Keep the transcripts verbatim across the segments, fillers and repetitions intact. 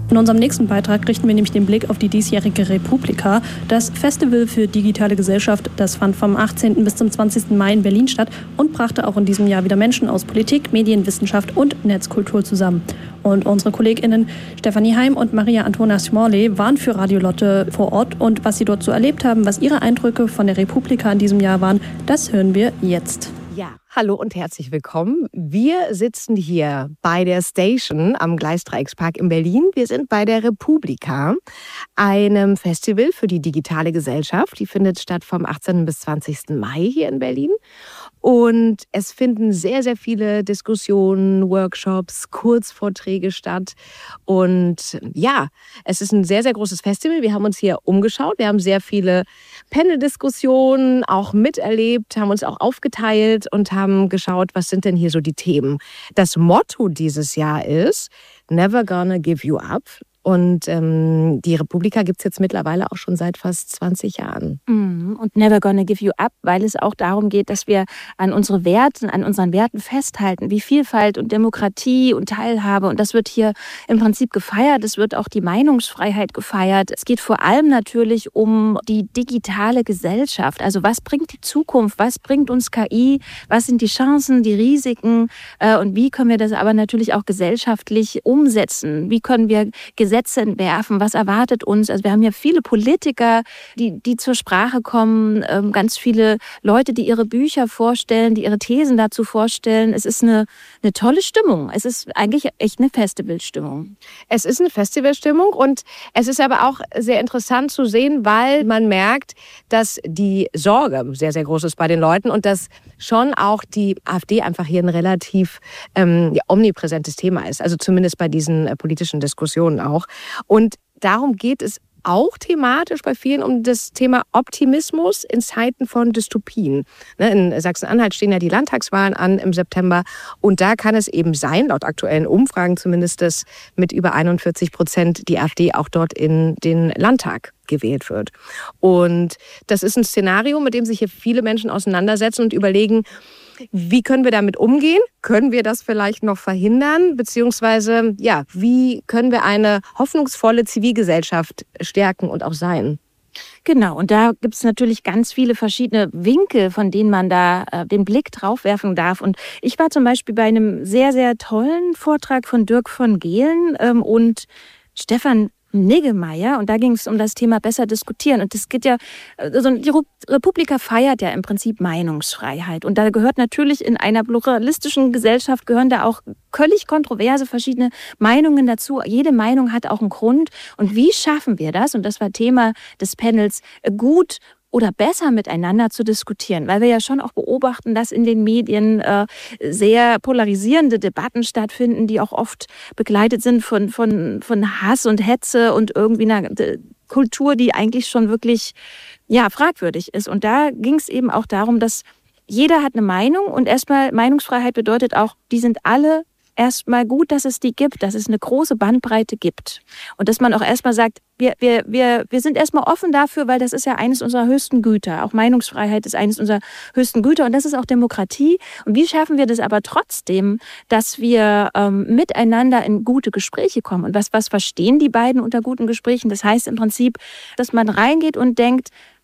In unserem nächsten Beitrag richten wir nämlich den Blick auf die diesjährige Republika, das Festival für digitale Gesellschaft. Das fand vom achtzehnten bis zum zwanzigsten Mai in Berlin statt und brachte auch in diesem Jahr wieder Menschen aus Politik, Medien, Wissenschaft und Netzkultur zusammen. Und unsere KollegInnen Stefanie Heim und Maria Antonia Smorley waren für Radio Lotte vor Ort. Und was sie dort so erlebt haben, was ihre Eindrücke von der Republika in diesem Jahr waren, das hören wir jetzt. Ja, hallo und herzlich willkommen. Wir sitzen hier bei der Station am Gleisdreieckspark in Berlin. Wir sind bei der Republika, einem Festival für die digitale Gesellschaft. Die findet statt vom achtzehnten bis zwanzigsten Mai hier in Berlin. Und es finden sehr, sehr viele Diskussionen, Workshops, Kurzvorträge statt. Und ja, es ist ein sehr, sehr großes Festival. Wir haben uns hier umgeschaut. Wir haben sehr viele Panel-Diskussionen auch miterlebt, haben uns auch aufgeteilt und haben geschaut, was sind denn hier so die Themen. Das Motto dieses Jahr ist Never Gonna Give You Up. Und ähm, die Republika gibt es jetzt mittlerweile auch schon seit fast zwanzig Jahren. Und Never Gonna Give You Up, weil es auch darum geht, dass wir an unsere Werten, an unseren Werten festhalten, wie Vielfalt und Demokratie und Teilhabe. Und das wird hier im Prinzip gefeiert. Es wird auch die Meinungsfreiheit gefeiert. Es geht vor allem natürlich um die digitale Gesellschaft. Also was bringt die Zukunft? Was bringt uns K I? Was sind die Chancen, die Risiken? Und wie können wir das aber natürlich auch gesellschaftlich umsetzen? Wie können wir Gesetze entwerfen, was erwartet uns? Also wir haben ja viele Politiker, die, die zur Sprache kommen, ähm, ganz viele Leute, die ihre Bücher vorstellen, die ihre Thesen dazu vorstellen. Es ist eine, eine tolle Stimmung. Es ist eigentlich echt eine Festivalstimmung. Es ist eine Festivalstimmung und es ist aber auch sehr interessant zu sehen, weil man merkt, dass die Sorge sehr, sehr groß ist bei den Leuten und dass schon auch die AfD einfach hier ein relativ ähm, ja, omnipräsentes Thema ist. Also zumindest bei diesen äh, politischen Diskussionen auch. Und darum geht es auch thematisch bei vielen um das Thema Optimismus in Zeiten von Dystopien. In Sachsen-Anhalt stehen ja die Landtagswahlen an im September und da kann es eben sein, laut aktuellen Umfragen zumindest, dass mit über einundvierzig Prozent die AfD auch dort in den Landtag gewählt wird. Und das ist ein Szenario, mit dem sich hier viele Menschen auseinandersetzen und überlegen, wie können wir damit umgehen? Können wir das vielleicht noch verhindern? Beziehungsweise, ja, wie können wir eine hoffnungsvolle Zivilgesellschaft stärken und auch sein? Genau, und da gibt es natürlich ganz viele verschiedene Winkel, von denen man da äh, den Blick drauf werfen darf. Und ich war zum Beispiel bei einem sehr, sehr tollen Vortrag von Dirk von Gehlen ähm, und Stefan Niggemeier und da ging es um das Thema besser diskutieren und das geht ja, also die Republika feiert ja im Prinzip Meinungsfreiheit und da gehört natürlich in einer pluralistischen Gesellschaft gehören da auch völlig kontroverse verschiedene Meinungen dazu. Jede Meinung hat auch einen Grund und wie schaffen wir das, und das war Thema des Panels, gut oder besser miteinander zu diskutieren, weil wir ja schon auch beobachten, dass in den Medien äh, sehr polarisierende Debatten stattfinden, die auch oft begleitet sind von, von, von Hass und Hetze und irgendwie einer Kultur, die eigentlich schon wirklich ja, fragwürdig ist. Und da ging es eben auch darum, dass jeder hat eine Meinung und erstmal Meinungsfreiheit bedeutet auch, die sind alle erstmal gut, dass es die gibt, dass es eine große Bandbreite gibt. Und dass man auch erstmal sagt, wir, wir, wir, wir sind erstmal offen dafür, weil das ist ja eines unserer höchsten Güter. Auch Meinungsfreiheit ist eines unserer höchsten Güter und das ist auch Demokratie. Und wie schaffen wir das aber trotzdem, dass wir ähm, miteinander in gute Gespräche kommen? Und was, was verstehen die beiden unter guten Gesprächen? Das heißt im Prinzip, dass man reingeht und denkt,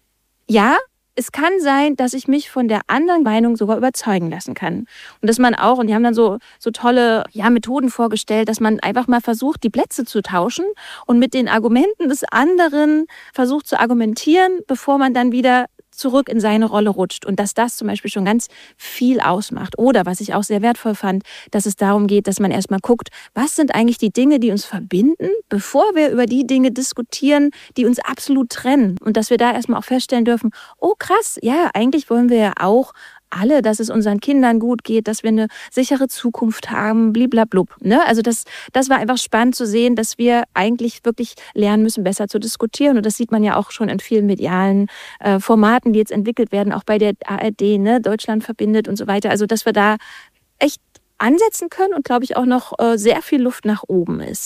ja, es kann sein, dass ich mich von der anderen Meinung sogar überzeugen lassen kann. Und dass man auch, und die haben dann so, so tolle ja, Methoden vorgestellt, dass man einfach mal versucht, die Plätze zu tauschen und mit den Argumenten des anderen versucht zu argumentieren, bevor man dann wieder zurück in seine Rolle rutscht und dass das zum Beispiel schon ganz viel ausmacht. Oder was ich auch sehr wertvoll fand, dass es darum geht, dass man erstmal guckt, was sind eigentlich die Dinge, die uns verbinden, bevor wir über die Dinge diskutieren, die uns absolut trennen. Und dass wir da erstmal auch feststellen dürfen, oh krass, ja, eigentlich wollen wir ja auch alle, dass es unseren Kindern gut geht, dass wir eine sichere Zukunft haben, bliblablub. Ne? Also das, das war einfach spannend zu sehen, dass wir eigentlich wirklich lernen müssen, besser zu diskutieren. Und das sieht man ja auch schon in vielen medialen äh, Formaten, die jetzt entwickelt werden, auch bei der A R D, ne? Deutschland verbindet und so weiter. Also dass wir da echt ansetzen können und, glaube ich, auch noch äh, sehr viel Luft nach oben ist.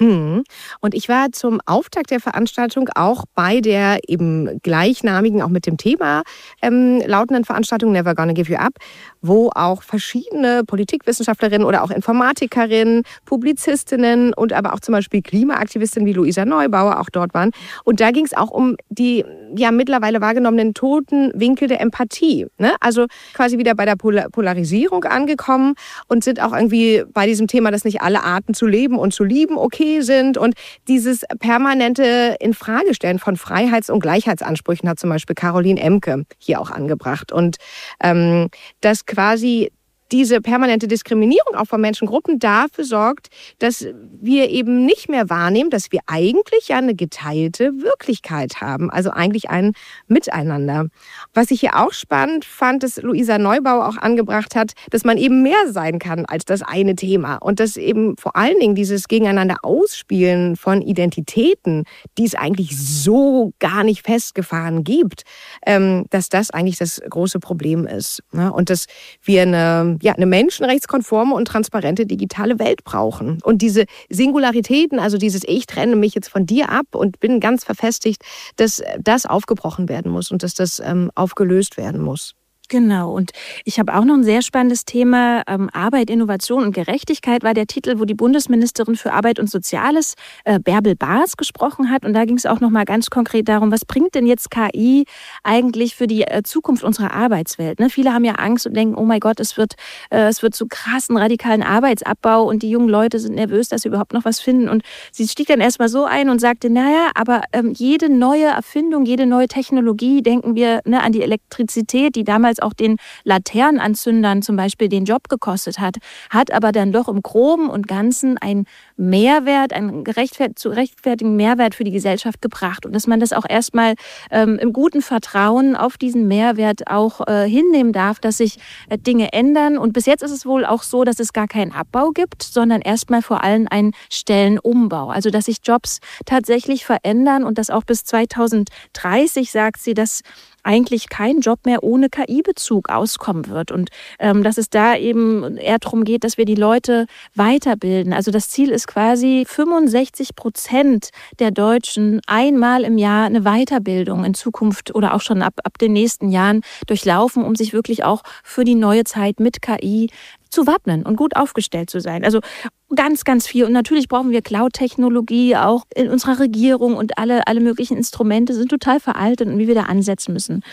Mhm. Und ich war zum Auftakt der Veranstaltung auch bei der eben gleichnamigen, auch mit dem Thema ähm, lautenden Veranstaltung Never Gonna Give You Up, wo auch verschiedene Politikwissenschaftlerinnen oder auch Informatikerinnen, Publizistinnen und aber auch zum Beispiel Klimaaktivistinnen wie Luisa Neubauer auch dort waren. Und da ging es auch um die ja mittlerweile wahrgenommenen toten Winkel der Empathie. Ne? Also quasi wieder bei der Pol- Polarisierung angekommen und sind auch irgendwie bei diesem Thema, dass nicht alle Arten zu leben und zu lieben okay sind. Und dieses permanente Infragestellen von Freiheits- und Gleichheitsansprüchen hat zum Beispiel Caroline Emke hier auch angebracht. Und ähm, das quasi diese permanente Diskriminierung auch von Menschengruppen dafür sorgt, dass wir eben nicht mehr wahrnehmen, dass wir eigentlich ja eine geteilte Wirklichkeit haben, also eigentlich ein Miteinander. Was ich hier auch spannend fand, dass Luisa Neubauer auch angebracht hat, dass man eben mehr sein kann als das eine Thema und dass eben vor allen Dingen dieses Gegeneinander Ausspielen von Identitäten, die es eigentlich so gar nicht festgefahren gibt, dass das eigentlich das große Problem ist. Und dass wir eine ja, eine menschenrechtskonforme und transparente digitale Welt brauchen. Und diese Singularitäten, also dieses Ich trenne mich jetzt von dir ab und bin ganz verfestigt, dass das aufgebrochen werden muss und dass das ähm, aufgelöst werden muss. Genau. Und ich habe auch noch ein sehr spannendes Thema. Ähm, Arbeit, Innovation und Gerechtigkeit war der Titel, wo die Bundesministerin für Arbeit und Soziales, äh, Bärbel Baas, gesprochen hat. Und da ging es auch noch mal ganz konkret darum, was bringt denn jetzt K I eigentlich für die äh, Zukunft unserer Arbeitswelt? Ne? Viele haben ja Angst und denken, oh mein Gott, es wird, äh, es wird zu krassen, radikalen Arbeitsabbau und die jungen Leute sind nervös, dass sie überhaupt noch was finden. Und sie stieg dann erstmal so ein und sagte, naja, aber ähm, jede neue Erfindung, jede neue Technologie, denken wir ne, an die Elektrizität, die damals auch den Laternenanzündern zum Beispiel den Job gekostet hat, hat aber dann doch im Groben und Ganzen einen Mehrwert, einen gerechtfert- zu rechtfertigen Mehrwert für die Gesellschaft gebracht. Und dass man das auch erstmal ähm, im guten Vertrauen auf diesen Mehrwert auch äh, hinnehmen darf, dass sich äh, Dinge ändern. Und bis jetzt ist es wohl auch so, dass es gar keinen Abbau gibt, sondern erstmal vor allem einen Stellenumbau. Also dass sich Jobs tatsächlich verändern und dass auch bis zweitausenddreißig, sagt sie, dass eigentlich kein Job mehr ohne K I-Bezug auskommen wird. Und ähm, dass es da eben eher darum geht, dass wir die Leute weiterbilden. Also das Ziel ist quasi fünfundsechzig Prozent der Deutschen einmal im Jahr eine Weiterbildung in Zukunft oder auch schon ab, ab den nächsten Jahren durchlaufen, um sich wirklich auch für die neue Zeit mit K I zu wappnen und gut aufgestellt zu sein. Also ganz, ganz viel. Und natürlich brauchen wir Cloud-Technologie auch in unserer Regierung und alle, alle möglichen Instrumente sind total veraltet und wie wir da ansetzen müssen.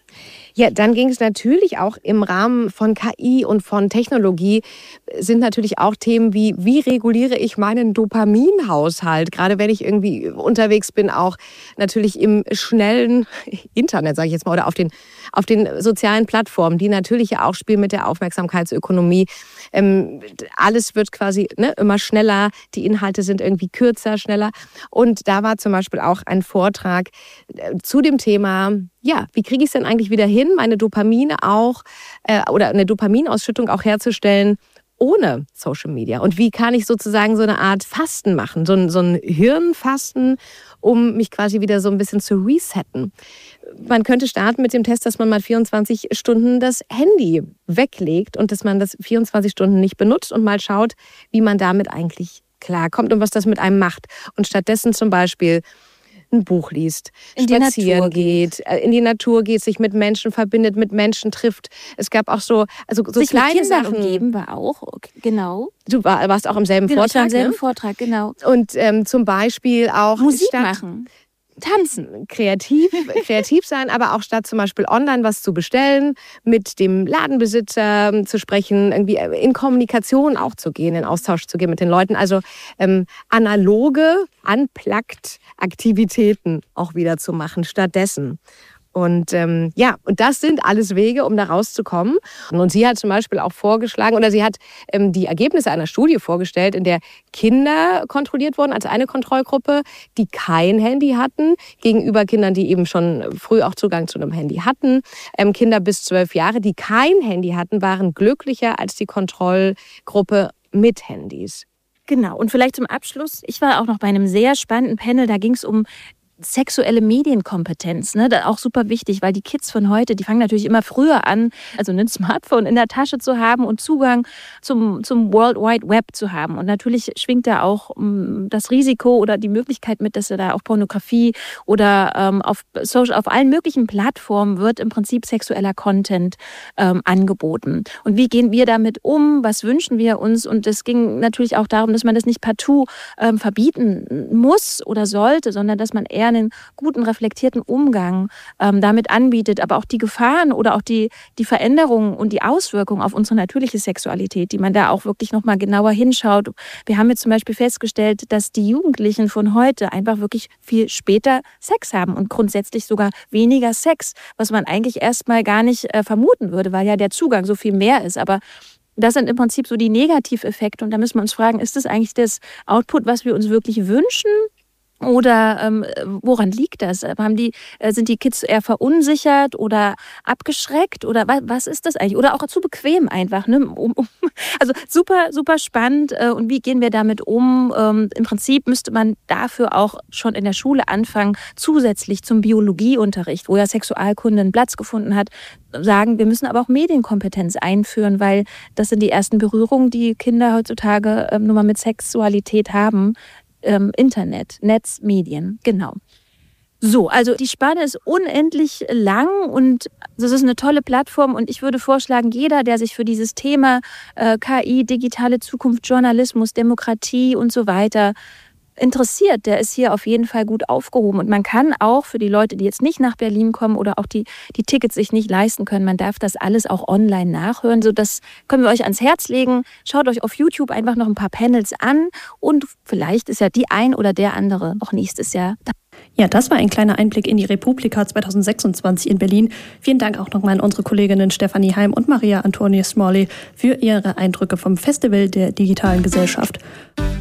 Ja, dann ging es natürlich auch im Rahmen von K I und von Technologie sind natürlich auch Themen wie, wie reguliere ich meinen Dopaminhaushalt? Gerade wenn ich irgendwie unterwegs bin, auch natürlich im schnellen Internet, sage ich jetzt mal, oder auf den, auf den sozialen Plattformen, die natürlich ja auch spielen mit der Aufmerksamkeitsökonomie. Ähm, alles wird quasi ne, immer schneller, die Inhalte sind irgendwie kürzer, schneller. Und da war zum Beispiel auch ein Vortrag zu dem Thema, ja, wie kriege ich es denn eigentlich wieder hin, meine Dopamine auch äh, oder eine Dopaminausschüttung auch herzustellen ohne Social Media? Und wie kann ich sozusagen so eine Art Fasten machen, so ein, so ein Hirnfasten, um mich quasi wieder so ein bisschen zu resetten? Man könnte starten mit dem Test, dass man mal vierundzwanzig Stunden das Handy weglegt und dass man das vierundzwanzig Stunden nicht benutzt und mal schaut, wie man damit eigentlich klarkommt und was das mit einem macht. Und stattdessen zum Beispiel ein Buch liest, in spazieren geht, in die Natur geht, sich mit Menschen verbindet, mit Menschen trifft. Es gab auch so, also so sich kleine mit Kindern Sachen. umgeben war auch, okay, genau. Du war, warst auch im selben genau, Vortrag, ich war im selben ne? Vortrag, genau. Und ähm, zum Beispiel auch Musik statt machen. Tanzen, kreativ, kreativ sein, aber auch statt zum Beispiel online was zu bestellen, mit dem Ladenbesitzer zu sprechen, irgendwie in Kommunikation auch zu gehen, in Austausch zu gehen mit den Leuten. Also ähm, analoge, unplugged Aktivitäten auch wieder zu machen stattdessen. Und ähm, ja, und das sind alles Wege, um da rauszukommen. Und sie hat zum Beispiel auch vorgeschlagen, oder sie hat ähm, die Ergebnisse einer Studie vorgestellt, in der Kinder kontrolliert wurden als eine Kontrollgruppe, die kein Handy hatten, gegenüber Kindern, die eben schon früh auch Zugang zu einem Handy hatten. Ähm, Kinder bis zwölf Jahre, die kein Handy hatten, waren glücklicher als die Kontrollgruppe mit Handys. Genau. Und vielleicht zum Abschluss, ich war auch noch bei einem sehr spannenden Panel, da ging es um sexuelle Medienkompetenz, ne, auch super wichtig, weil die Kids von heute, die fangen natürlich immer früher an, also ein Smartphone in der Tasche zu haben und Zugang zum, zum World Wide Web zu haben. Und natürlich schwingt da auch um, das Risiko oder die Möglichkeit mit, dass da auch Pornografie oder ähm, auf Social, auf allen möglichen Plattformen wird im Prinzip sexueller Content ähm, angeboten. Und wie gehen wir damit um? Was wünschen wir uns? Und es ging natürlich auch darum, dass man das nicht partout ähm, verbieten muss oder sollte, sondern dass man eher einen guten, reflektierten Umgang ähm, damit anbietet, aber auch die Gefahren oder auch die, die Veränderungen und die Auswirkungen auf unsere natürliche Sexualität, die man da auch wirklich nochmal genauer hinschaut. Wir haben jetzt zum Beispiel festgestellt, dass die Jugendlichen von heute einfach wirklich viel später Sex haben und grundsätzlich sogar weniger Sex, was man eigentlich erstmal gar nicht äh, vermuten würde, weil ja der Zugang so viel mehr ist. Aber das sind im Prinzip so die Negativeffekte und da müssen wir uns fragen, ist das eigentlich das Output, was wir uns wirklich wünschen? Oder ähm, woran liegt das? Haben die, äh, sind die Kids eher verunsichert oder abgeschreckt? Oder was, was ist das eigentlich? Oder auch zu bequem einfach. Ne? Um, um, also super, super spannend. Äh, und wie gehen wir damit um? Ähm, Im Prinzip müsste man dafür auch schon in der Schule anfangen, zusätzlich zum Biologieunterricht, wo ja Sexualkunde einen Platz gefunden hat, sagen, wir müssen aber auch Medienkompetenz einführen, weil das sind die ersten Berührungen, die Kinder heutzutage ähm, nur mal mit Sexualität haben. Ähm, Internet, Netz, Medien, genau. So, also die Spanne ist unendlich lang und das ist eine tolle Plattform und ich würde vorschlagen, jeder, der sich für dieses Thema äh, K I, digitale Zukunft, Journalismus, Demokratie und so weiter interessiert, der ist hier auf jeden Fall gut aufgehoben. Und man kann auch für die Leute, die jetzt nicht nach Berlin kommen oder auch die, die Tickets sich nicht leisten können, man darf das alles auch online nachhören. So, das können wir euch ans Herz legen. Schaut euch auf YouTube einfach noch ein paar Panels an und vielleicht ist ja die ein oder der andere auch nächstes Jahr da. Ja, das war ein kleiner Einblick in die Republika zwanzig sechsundzwanzig in Berlin. Vielen Dank auch nochmal an unsere Kolleginnen Stefanie Heim und Maria Antonia Smalley für ihre Eindrücke vom Festival der digitalen Gesellschaft.